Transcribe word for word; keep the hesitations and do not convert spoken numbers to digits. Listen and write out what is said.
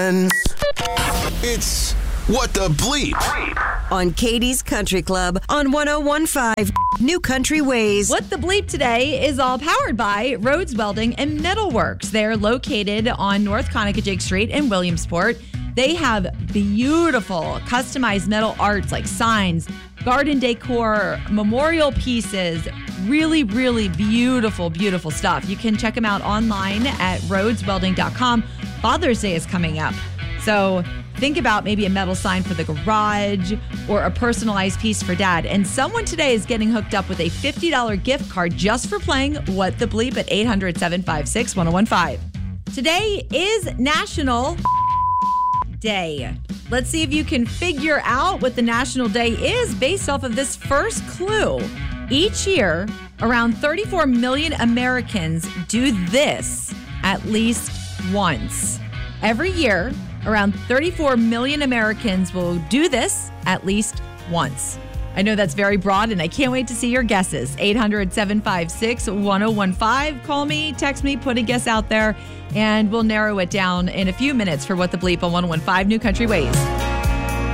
friends. It's What the Bleep on Katie's Country Club on one oh one point five New Country Ways. What the Bleep today is all powered by Rhodes Welding and Metalworks. They're located on North Conococheague Street in Williamsport. They have beautiful customized metal arts like signs, garden decor, memorial pieces, really, really beautiful, beautiful stuff. You can check them out online at rhodes welding dot com. Father's Day is coming up. So think about maybe a metal sign for the garage or a personalized piece for dad. And someone today is getting hooked up with a fifty dollars gift card just for playing What the Bleep at eight hundred, seven five six, one oh one five. Today is National Day. Let's see if you can figure out what the National Day is based off of this first clue. Each year, around thirty-four million Americans do this at least once. Every year, around thirty-four million Americans will do this at least once. I know that's very broad, and I can't wait to see your guesses. eight hundred, seven five six, one oh one five. Call me, text me, put a guess out there, and we'll narrow it down in a few minutes for What the Bleep on one oh one five New Country Ways.